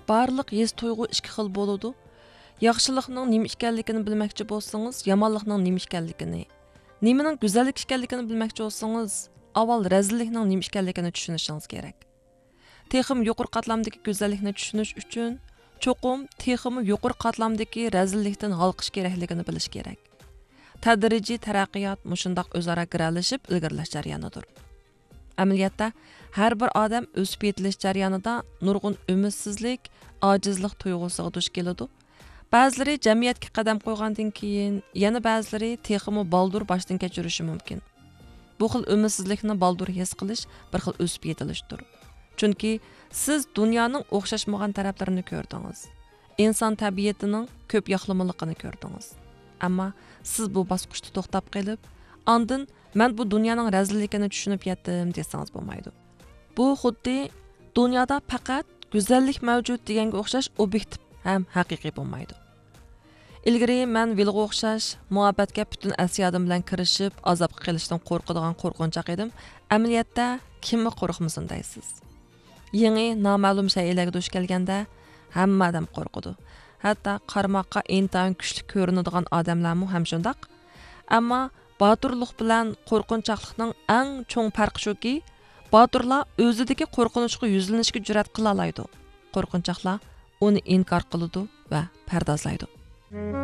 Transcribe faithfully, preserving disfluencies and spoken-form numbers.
Barliq his tuyg'u ikki xil bo'ladi. Yaxshilikning nima ekanligini bilmoqchi bo'lsangiz, yomonlikning nima ekanligini, nimaning go'zallik ekanligini bilmoqchi bo'lsangiz, avval razillikning nima ekanligini tushunishingiz kerak. Texim yuqori qatlamdagi go'zallikni tushunish uchun cho'qim texim yuqori qatlamdagi razillikdan halqish kerakligini bilish kerak. Tadrijiy taraqqiyot mushundoq o'zaro giralashib ilgirlash jarayonidir. Amaliyotda har bir odam o'sib yetilish jarayonida nurg'un umidsizlik, ojizlik tuyg'usiga duch keladi. Ba'zilari jamiyatga qadam qo'ygandan keyin, yana ba'zilari texmi baldur boshdan kechirishi mumkin. Bu xil umidsizlikni baldur his qilish bir xil o'sib yetilishdir. Chunki siz dunyoning o'xshashmagan taraflarini ko'rdingiz. Inson tabiatining ko'p yoqlamaligini ko'rdingiz. Ammo siz bu bosqichda to'xtab qolib, ondan men bu dunyoning razilligini tushunib yetdim desangiz bo'lmaydi. Bu xuddi dunyoda faqat go'zallik mavjud deganga o'xshash obyektiv ham haqiqiy bo'lmaydi. Ilgari men vilga o'xshash muhabbatga butun asyadim bilan kirishib, azobga qilishdan qo'rqadigan qo'rqinchoq edim. Amaliyotda kimni qo'rqmasin deysiz? Yangi noma'lum shaylarga duch kelganda hamma odam qo'rqadi. Hatto qarmoqqa intayin kuchli ko'rinadigan odamlarmi ham shundoq. Ammo boturlik bilan qo'rqinchoqlikning eng cho'ng farqi shuki, boturlar o'zidagi qo'rqinchga yuzlanishga jur'at qila oladi. Qo'rqinchoqlar uni inkor qiladi va pardozlaydi.